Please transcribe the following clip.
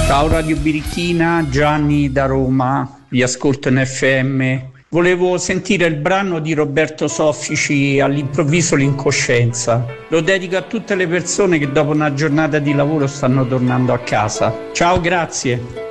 Ciao Radio Birichina, Gianni da Roma, vi ascolto in FM. Volevo sentire il brano di Roberto Soffici, All'improvviso l'incoscienza. Lo dedico a tutte le persone che dopo una giornata di lavoro stanno tornando a casa. Ciao, grazie.